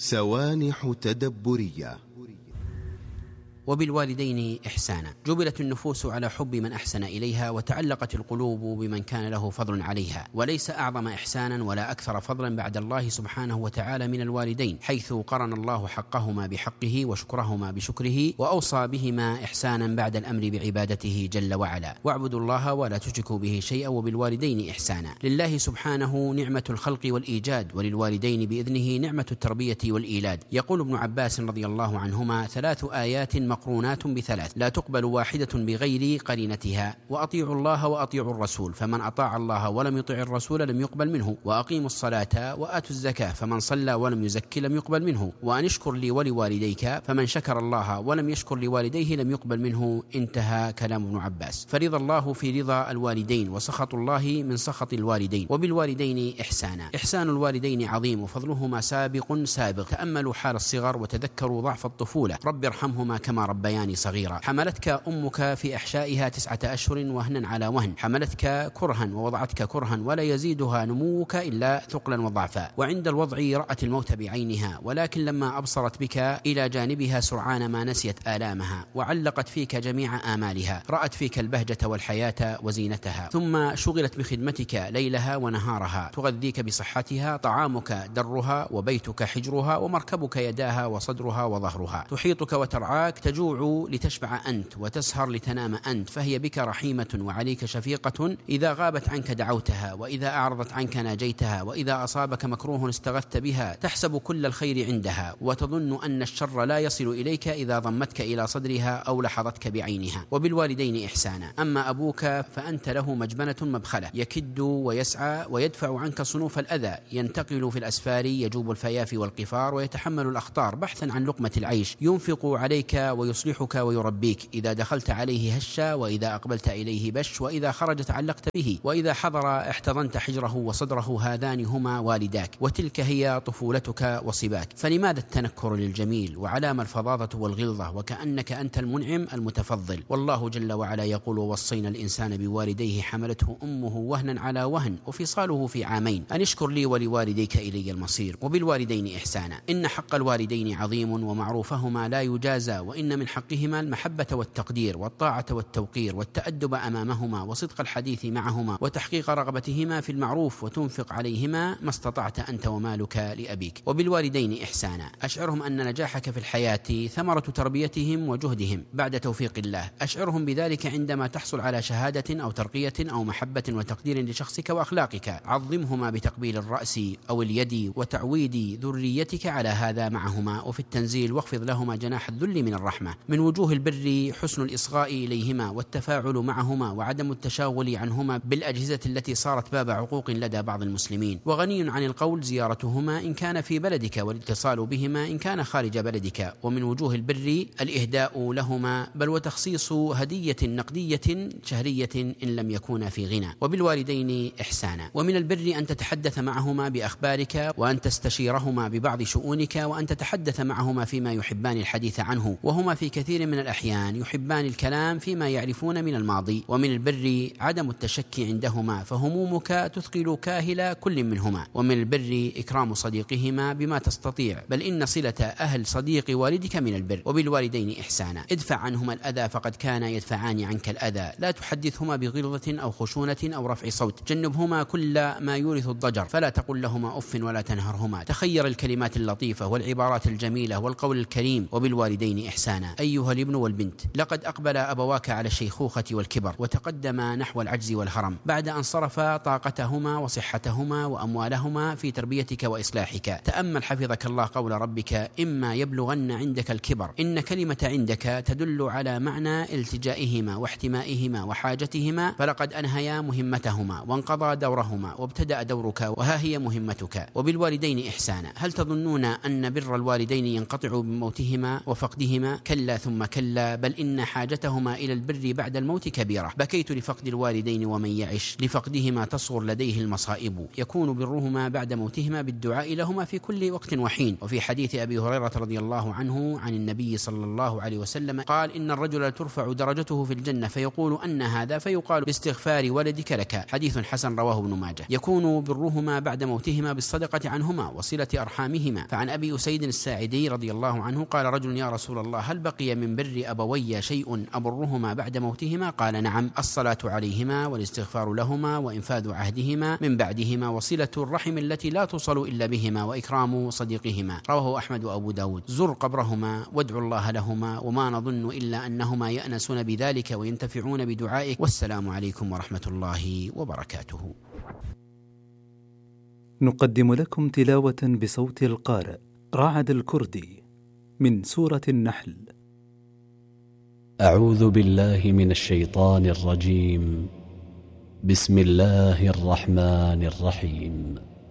سوانح تدبرية. وبالوالدين إحسانا. جبلت النفوس على حب من أحسن إليها، وتعلقت القلوب بمن كان له فضل عليها، وليس أعظم إحسانا ولا أكثر فضلا بعد الله سبحانه وتعالى من الوالدين، حيث قرن الله حقهما بحقه وشكرهما بشكره، وأوصى بهما إحسانا بعد الأمر بعبادته جل وعلا: واعبدوا الله ولا تشركوا به شيئا وبالوالدين إحسانا. لله سبحانه نعمة الخلق والإيجاد، وللوالدين بإذنه نعمة التربية والإيلاد. يقول ابن عباس رضي الله عنهما: 3 آيات مقرونات ب3 لا تقبل واحدة بغير قرينتها: وأطيعوا الله وأطيعوا الرسول، فمن أطاع الله ولم يطع الرسول لم يقبل منه، وأقيموا الصلاة وآتوا الزكاة، فمن صلى ولم يزكي لم يقبل منه، وأن اشكر لي ولوالديك، فمن شكر الله ولم يشكر لوالديه لم يقبل منه. انتهى كلام ابن عباس. فرضا الله في رضا الوالدين، وسخط الله من سخط الوالدين. وبالوالدين إحسانا. إحسان الوالدين عظيم وفضلهما سابق. تأملوا حال الصغر وتذكروا ضعف الطفولة. رب ارحمهما كما ربياني صغيرا. حملتك أمك في أحشائها 9 أشهر وهنا على وهن، حملتك كرها ووضعتك كرها، ولا يزيدها نموك إلا ثقلا وضعفا. وعند الوضع رأت الموت بعينها، ولكن لما أبصرت بك إلى جانبها سرعان ما نسيت آلامها، وعلقت فيك جميع آمالها. رأت فيك البهجة والحياة وزينتها، ثم شغلت بخدمتك ليلها ونهارها، تغذيك بصحتها، طعامك درها، وبيتك حجرها، ومركبك يداها وصدرها وظهرها، تحيطك وترعاك، تجوع لتشبع أنت، وتسهر لتنام أنت، فهي بك رحيمة وعليك شفيقة. إذا غابت عنك دعوتها، وإذا أعرضت عنك ناجيتها، وإذا أصابك مكروه استغثت بها. تحسب كل الخير عندها، وتظن أن الشر لا يصل إليك إذا ضمتك إلى صدرها أو لحظتك بعينها. وبالوالدين إحسانا. أما أبوك فأنت له مجبنة مبخلة، يكد ويسعى ويدفع عنك صنوف الأذى، ينتقل في الأسفار، يجوب الفيافي والقفار، ويتحمل الأخطار بحثا عن لقمة العيش، ينفق عليك ويصلحك ويربيك. إذا دخلت عليه هشا، وإذا أقبلت إليه بش، وإذا خرج تعلقت به، وإذا حضر احتضنت حجره وصدره. هذان هما والداك، وتلك هي طفولتك وصباك. فلماذا التنكر للجميل، وعلام الفظاظة والغلظة، وكأنك أنت المنعم المتفضل؟ والله جل وعلا يقول: ووصينا الإنسان بوالديه حملته أمه وهنا على وهن وفصاله في 2 عام أن اشكر لي ولوالديك إلي المصير. وبالوالدين إحسانا. إن حق الوالدين عظيم، ومعروفهما لا يجازى، وإن من حقهما المحبة والتقدير والطاعة والتوقير والتأدب أمامهما، وصدق الحديث معهما، وتحقيق رغبتهما في المعروف، وتنفق عليهما ما استطعت أنت ومالك لأبيك. وبالوالدين إحسانا. أشعرهم أن نجاحك في الحياة ثمرة تربيتهم وجهدهم بعد توفيق الله. أشعرهم بذلك عندما تحصل على شهادة أو ترقية أو محبة وتقدير لشخصك وأخلاقك. عظمهما بتقبيل الرأس أو اليد، وتعويد ذريتك على هذا معهما. وفي التنزيل: واخفض لهما جناح الذل من الرحمة. من وجوه البر حسن الإصغاء إليهما، والتفاعل معهما، وعدم التشاغل عنهما بالأجهزة التي صارت باب عقوق لدى بعض المسلمين. وغني عن القول زيارتهما إن كان في بلدك، والاتصال بهما إن كان خارج بلدك. ومن وجوه البر الإهداء لهما، بل وتخصيص هدية نقدية شهرية إن لم يكونا في غنى. وبالوالدين إحسانا. ومن البر أن تتحدث معهما بأخبارك، وأن تستشيرهما ببعض شؤونك، وأن تتحدث معهما فيما يحبان الحديث عنه، وهما في كثير من الأحيان يحبان الكلام فيما يعرفون من الماضي. ومن البر عدم التشكي عندهما، فهمومك تثقل كاهل كل منهما. ومن البر إكرام صديقهما بما تستطيع، بل إن صلة أهل صديق والدك من البر. وبالوالدين إحسانا. ادفع عنهما الأذى فقد كان يدفعان عنك الأذى. لا تحدثهما بغلظة أو خشونة أو رفع صوت. جنبهما كل ما يورث الضجر، فلا تقل لهما أف ولا تنهرهما. تخير الكلمات اللطيفة والعبارات الجميلة والقول الكريم. وبالوالدين إحسانا. أيها الابن والبنت، لقد أقبل أبواك على الشيخوخة والكبر، وتقدما نحو العجز والهرم، بعد أن صرفا طاقتهما وصحتهما وأموالهما في تربيتك وإصلاحك. تأمل حفظك الله قول ربك: إما يبلغن عندك الكبر. إن كلمة عندك تدل على معنى التجائهما واحتمائهما وحاجتهما، فلقد أنهيا مهمتهما وانقضى دورهما، وابتدأ دورك، وها هي مهمتك. وبالوالدين إحسانا. هل تظنون أن بر الوالدين ينقطع بموتهما وفقدهما؟ كلا ثم كلا، بل إن حاجتهما إلى البر بعد الموت كبيرة. بكيت لفقد الوالدين ومن يعش لفقدهما تصغر لديه المصائب. يكون برهما بعد موتهما بالدعاء لهما في كل وقت وحين. وفي حديث أبي هريرة رضي الله عنه عن النبي صلى الله عليه وسلم قال: إن الرجل ترفع درجته في الجنة فيقول: أن هذا؟ فيقال: باستغفار ولدك لك. حديث حسن رواه ابن ماجه. يكون برهما بعد موتهما بالصدقة عنهما وصلة أرحامهما. فعن أبي أسيد الساعدي رضي الله عنه قال رجل: يا رسول الله، هل بقي من بر أبوي شيء أبرهما بعد موتهما؟ قال: نعم، الصلاة عليهما والاستغفار لهما وإنفاذ عهدهما من بعدهما وصلة الرحم التي لا توصل إلا بهما وإكرام صديقهما. رواه أحمد وأبو داود. زر قبرهما وادعوا الله لهما، وما نظن إلا أنهما يأنسون بذلك وينتفعون بدعائك. والسلام عليكم ورحمة الله وبركاته. نقدم لكم تلاوة بصوت القارئ رعد الكردي من سورة النحل. أعوذ بالله من الشيطان الرجيم. بسم الله الرحمن الرحيم.